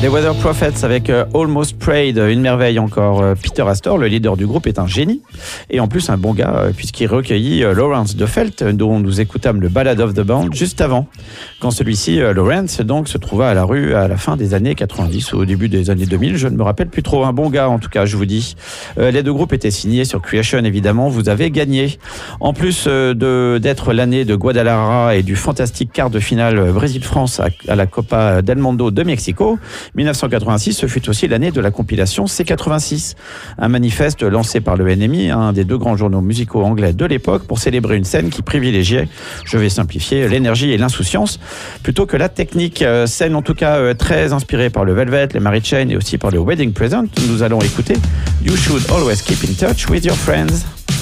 Les Weather Prophets avec Almost Prayed, une merveille encore. Peter Astor, le leader du groupe, est un génie et en plus un bon gars puisqu'il recueillit Lawrence de Felt, dont nous écoutâmes le Ballad of the Band juste avant, quand celui-ci, Lawrence, donc, se trouva à la rue à la fin des années 90 ou au début des années 2000, je ne me rappelle plus trop. Un bon gars en tout cas, je vous dis. Les deux groupes étaient signés sur Creation, évidemment. Vous avez gagné. En plus d'être l'année de Guadalajara et du fantastique quart de finale Brésil-France à la Copa del Mundo de Mexico, 1986, ce fut aussi l'année de la compilation C86, un manifeste lancé par le NMI, un des deux grands journaux musicaux anglais de l'époque, pour célébrer une scène qui privilégiait, je vais simplifier, l'énergie et l'insouciance plutôt que la technique. Scène en tout cas très inspirée par le Velvet, les Mary Chain et aussi par le Wedding Present. Nous allons écouter You Should Always Keep in Touch with Your Friends.